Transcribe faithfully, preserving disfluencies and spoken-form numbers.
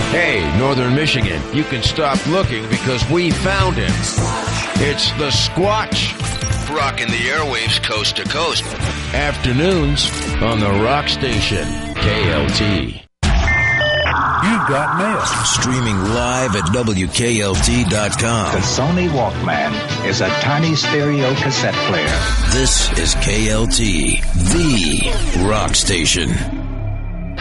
Hey, Northern Michigan, you can stop looking because we found him. It's the Squatch. Rocking the airwaves coast to coast. Afternoons on the Rock Station, K L T. You've got mail. Streaming live at W K L T dot com. The Sony Walkman is a tiny stereo cassette player. This is K L T, the Rock Station.